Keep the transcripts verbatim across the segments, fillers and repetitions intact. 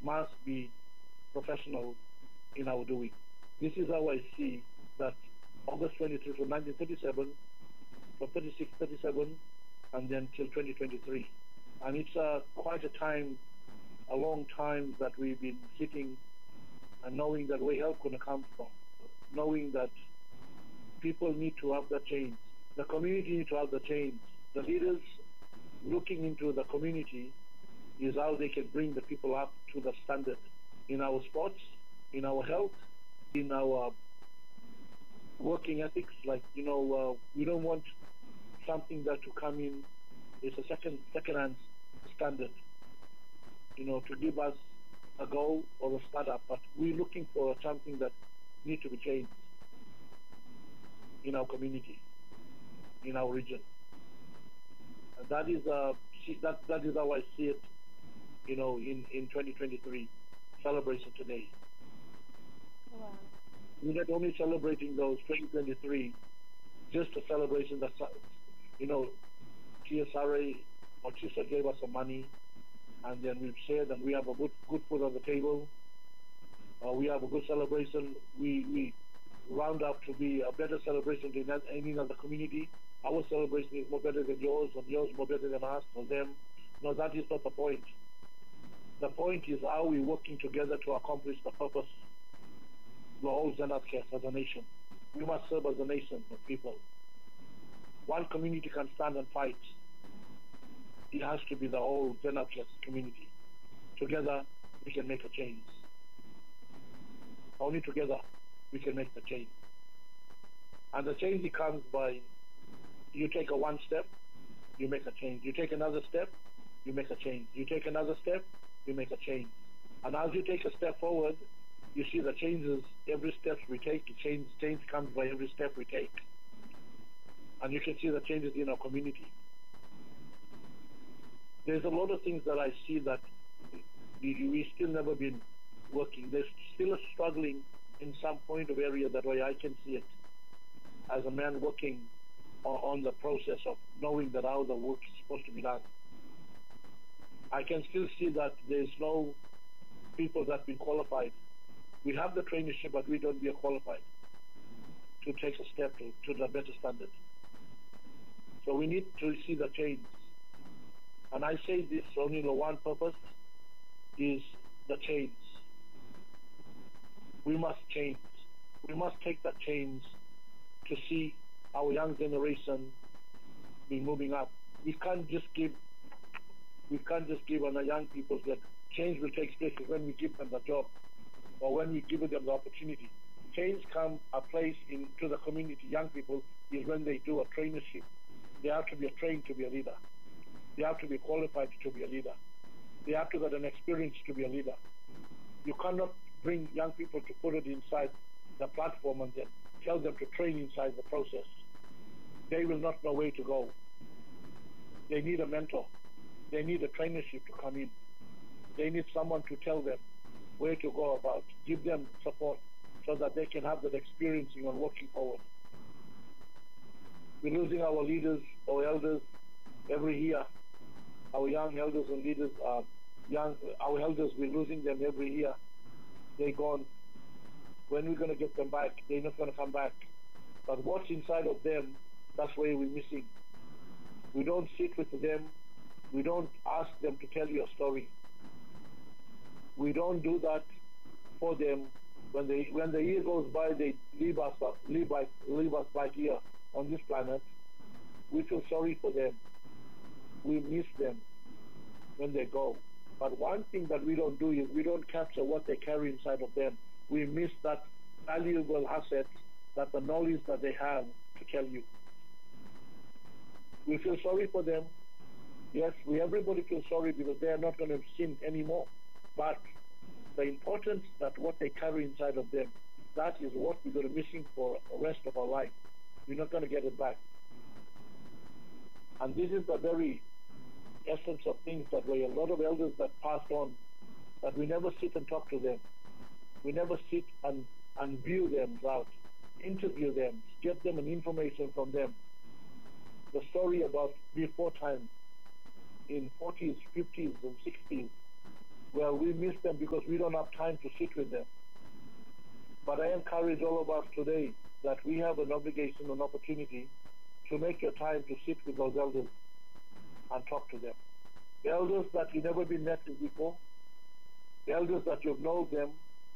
must be professional in our doing. This is how I see that August twenty-third from nineteen thirty-seven, from thirty-six, thirty-seven, and then till twenty twenty-three. And it's uh, quite a time, a long time that we've been sitting and knowing that where help going to come from, knowing that people need to have the change. The community need to have the change. The leaders looking into the community is how they can bring the people up to the standard in our sports, in our health, in our working ethics. Like, you know, uh, we don't want something that to come in is a second second-hand standard, you know, to give us a goal or a startup, but we're looking for something that needs to be changed in our community, in our region. And that is uh, that that is how I see it, you know, in, in twenty twenty-three celebration today. Wow. We're not only celebrating those twenty twenty-three, just a celebration that, you know, T S R A or T S A gave us some money, and then we've said that we have a good good food on the table. Uh, we have a good celebration. We we round up to be a better celebration than any other community. Our celebration is more better than yours, and yours more better than us or them. No, that is not the point. The point is how we're working together to accomplish the purpose the whole Zenat case as a nation. We must serve as a nation of people. One community can stand and fight. It has to be the whole Zenat case community. Together, we can make a change. Only together, we can make the change. And the change it comes by, you take a one step, you make a change. You take another step, you make a change. You take another step, you make a change. And as you take a step forward, you see the changes, every step we take, change, change comes by every step we take. And you can see the changes in our community. There's a lot of things that I see that we, we still never been working. There's still a struggling in some point of area that way I can see it as a man working on, on the process of knowing that how the work is supposed to be done. I can still see that there's no people that have been qualified. We have the traineeship, but we don't be qualified to take a step to, to the better standard. So we need to see the change. And I say this only the one purpose is the change. We must change. We must take that change to see our young generation be moving up. We can't just give we can't just give on the young people that change will take place when we give them the job or when we give them the opportunity. Change come a place into the community, young people, is when they do a traineeship. They have to be trained to be a leader. They have to be qualified to be a leader. They have to get an experience to be a leader. You cannot bring young people to put it inside the platform and then tell them to train inside the process. They will not know where to go. They need a mentor. They need a traineeship to come in. They need someone to tell them where to go about, give them support so that they can have that experiencing on working forward. We're losing our leaders, our elders, every year. Our young elders and leaders are young, our elders, we're losing them every year. They're gone. When we're going to get them back, they're not going to come back. But what's inside of them, that's where we're missing. We don't sit with them. We don't ask them to tell you a story. We don't do that for them. When they when the year goes by, they leave us leave us leave us back here on this planet. We feel sorry for them. We miss them when they go. But one thing that we don't do is we don't capture what they carry inside of them. We miss that valuable asset, that the knowledge that they have to tell you. We feel sorry for them. Yes, we everybody feels sorry because they are not going to sin anymore. But the importance that what they carry inside of them, that is what we're going to be missing for the rest of our life. We're not going to get it back. And this is the very essence of things that way. A lot of elders that passed on, that we never sit and talk to them. We never sit and, and view them out, interview them, get them an information from them. The story about before time, in forties, fifties, and sixties, Well, we miss them because we don't have time to sit with them. But I encourage all of us today that we have an obligation, an opportunity to make your time to sit with those elders and talk to them. The elders that you've never been met with before, the elders that you've known them,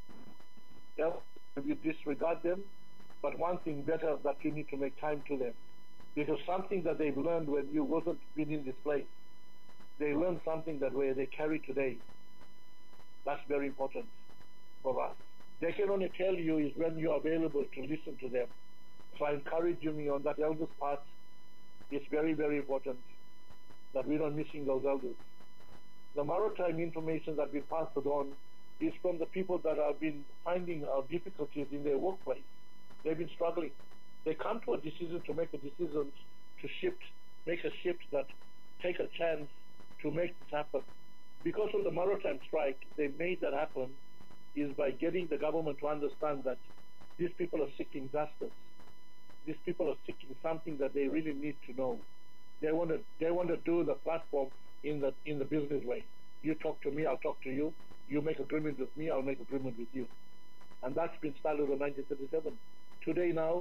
you disregard them, but one thing better that you need to make time to them. Because something that they've learned when you wasn't been in this place, they learned something that way they carry today. That's very important for us. They can only tell you is when you're available to listen to them. So I encourage you on that elders part. It's very, very important that we're not missing those elders. The maritime information that we passed on is from the people that have been finding uh, difficulties in their workplace. They've been struggling. They come to a decision to make a decision to shift, make a shift that take a chance to make this happen. Because of the maritime strike, they made that happen is by getting the government to understand that these people are seeking justice. These people are seeking something that they really need to know. They want to they want to do the platform in the in the business way. You talk to me, I'll talk to you. You make agreement with me, I'll make agreement with you. And that's been started in nineteen thirty-seven. Today now,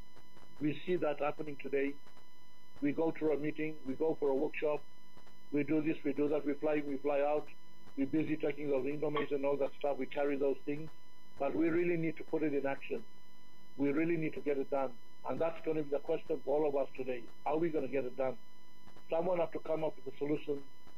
we see that happening today. We go to a meeting, we go for a workshop, we do this, we do that, we fly, we fly out, we're busy taking those information, all that stuff, we carry those things, but we really need to put it in action. We really need to get it done. And that's going to be the question for all of us today. How are we going to get it done? Someone has to come up with a solution,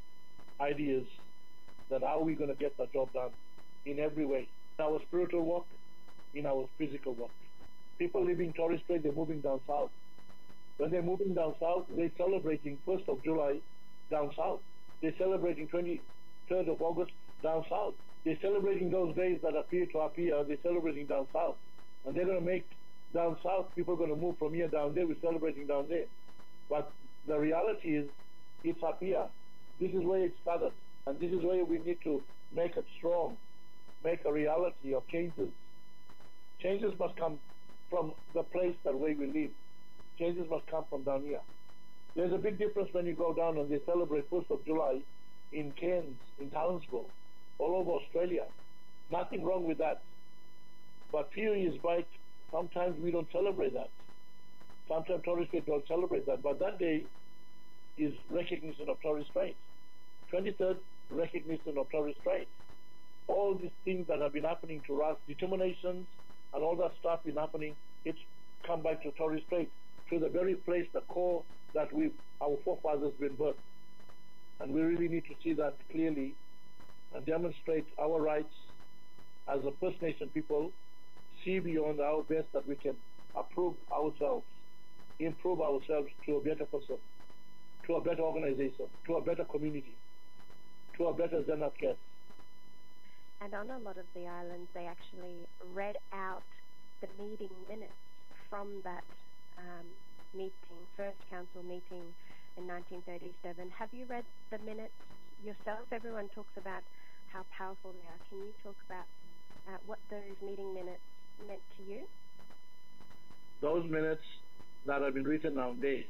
ideas, that how are we going to get the job done in every way. In our spiritual work, in our physical work. People living in Torres Strait, they're moving down south. When they're moving down south, they're celebrating first of July down south. They're celebrating twenty-third of August down south. They're celebrating those days that appear to appear, they're celebrating down south. And they're going to make down south, people are going to move from here down there, we're celebrating down there. But the reality is, it's up here. This is where it started. And this is where we need to make it strong, make a reality of changes. Changes must come from the place that way we live. Changes must come from down here. There's a big difference when you go down and they celebrate first of July in Cairns, in Townsville, all over Australia. Nothing wrong with that. But few years back, sometimes we don't celebrate that. Sometimes Torres Strait don't celebrate that. But that day is recognition of Torres Strait. twenty-third, recognition of Torres Strait. All these things that have been happening to us, determinations and all that stuff been happening, it's come back to Torres Strait, to the very place, the core that we, our forefathers been birthed. And we really need to see that clearly and demonstrate our rights as a First Nation people, see beyond our best that we can approve ourselves, improve ourselves to a better person, to a better organization, to a better community, to a better Zenat. And on a lot of the islands, they actually read out the meeting minutes from that um, meeting, first council meeting in nineteen thirty-seven. Have you read the minutes yourself? Everyone talks about how powerful they are. Can you talk about uh, what those meeting minutes meant to you? Those minutes that have been written nowadays,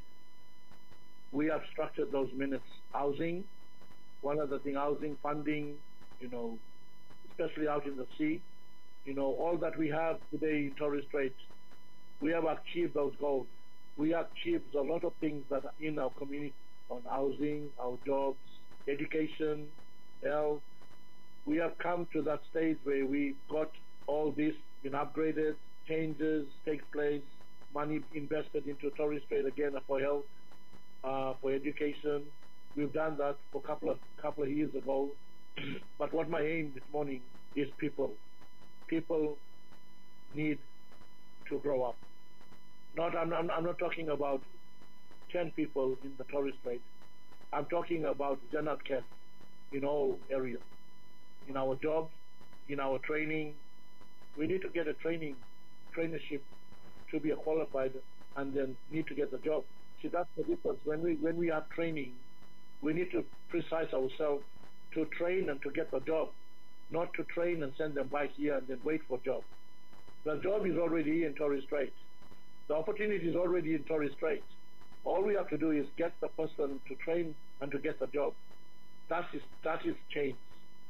we have structured those minutes. Housing, one other thing, housing, funding, you know, especially out in the sea, you know, all that we have today in Torres Strait, we have achieved those goals. We have achieved a lot of things that are in our community, on housing, our jobs, education, health. We have come to that stage where we got all this, been upgraded, changes takes place, money invested into Torres Strait again for health, uh, for education. We've done that for a couple of couple of years ago. But what my aim this morning is people. People need to grow up. Not, I'm, I'm, I'm not talking about ten people in the Torres Strait. I'm talking about Zenat Kes in all areas. In our jobs, in our training. We need to get a training, traineeship to be a qualified and then need to get the job. See, that's the difference. When we, when we have training, we need to precise ourselves to train and to get the job, not to train and send them back here and then wait for job. The job is already in Torres Strait. The opportunity is already in Torres Strait. All we have to do is get the person to train and to get the job. That is that is change.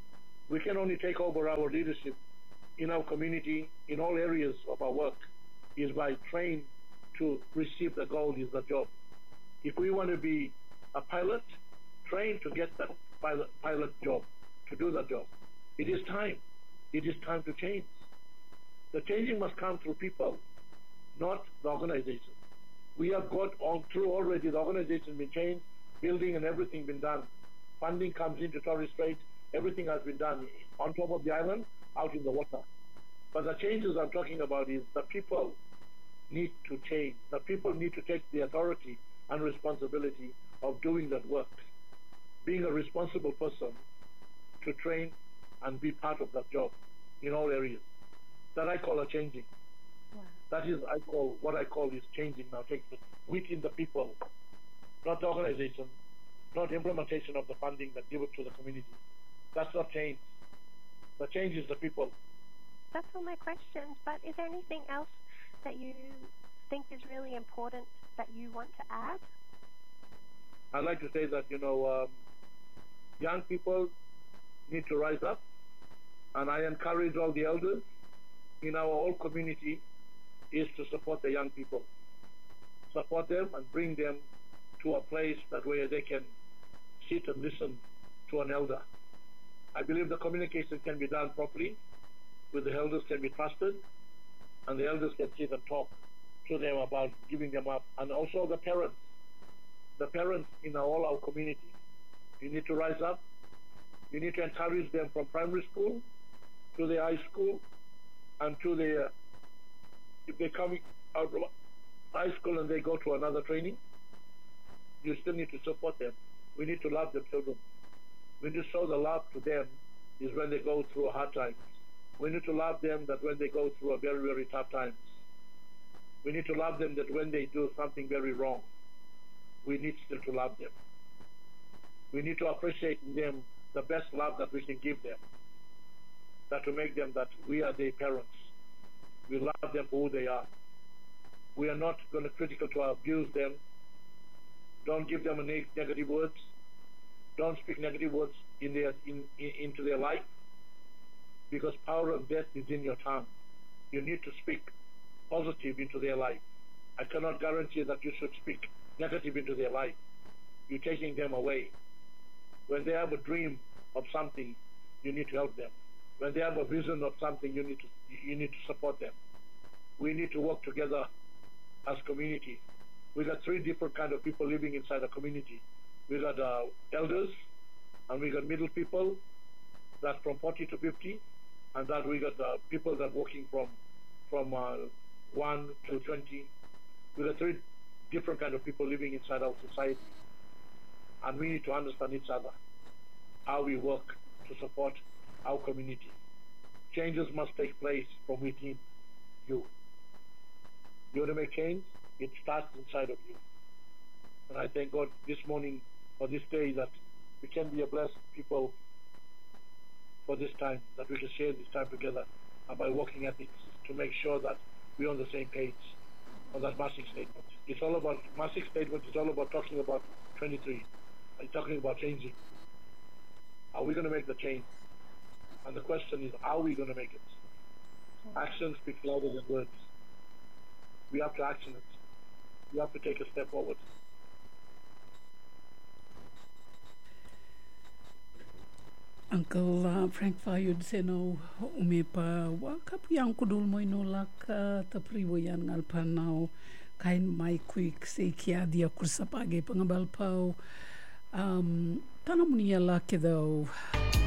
We can only take over our leadership in our community, in all areas of our work, is by train to receive the goal is the job. If we want to be a pilot, train to get that pilot, pilot job, to do the job. It is time. It is time to change. The changing must come through people, not the organization. We have got on through already, the organization been changed, building and everything been done. Funding comes into Torres Strait, everything has been done on top of the island, out in the water. But the changes I'm talking about is the people need to change. The people need to take the authority and responsibility of doing that work. Being a responsible person to train and be part of that job in all areas. That I call a changing. Wow. That is, I call, what I call is changing now. Take the within the people, not the organization, not implementation of the funding that give it to the community. That's not change. The change is the people. That's all my questions, but is there anything else that you think is really important that you want to add? I'd like to say that, you know, um, young people need to rise up, and I encourage all the elders in our whole community is to support the young people. Support them and bring them to a place that where they can sit and listen to an elder. I believe the communication can be done properly, with the elders can be trusted, and the elders can sit and talk to them about giving them up. And also the parents, the parents in all our community, you need to rise up. You need to encourage them from primary school to the high school and to the, uh, if they're coming out of high school and they go to another training, you still need to support them. We need to love the children. We need to show the love to them is when they go through hard times. We need to love them that when they go through a very, very tough times. We need to love them that when they do something very wrong, we need still to love them. We need to appreciate in them the best love that we can give them. That to make them that we are their parents. We love them for who they are. We are not going to critical to abuse them. Don't give them a neg negative words. Don't speak negative words in their, in, in, into their life. Because power of death is in your tongue. You need to speak positive into their life. I cannot guarantee that you should speak negative into their life. You're taking them away. When they have a dream of something, you need to help them. When they have a vision of something, you need to you need to support them. We need to work together as community. We got three different kind of people living inside the community. We got uh, elders, and we got middle people, that from forty to fifty, and that we got uh, people that working from from uh, one to twenty. We got three different kind of people living inside our society, and we need to understand each other, how we work to support our community. Changes must take place from within you. You want to make change? It starts inside of you. And I thank God this morning or this day that we can be a blessed people for this time, that we can share this time together and by working ethics to make sure that we're on the same page on that Masik statement. It's all about, Masik statement is all about talking about twenty-three. It's talking about changing. Are we going to make the change? And the question is, are we going to make it? Action speaks louder than words. We have to action it. We have to take a step forward. Uncle uh, Frank Fayud seno umipa wakap yang kudul mo inolak uh, tapriwayan ngalpanaw kain may quick se kia dia kursapage pangabalpaw um tanam niya laki daw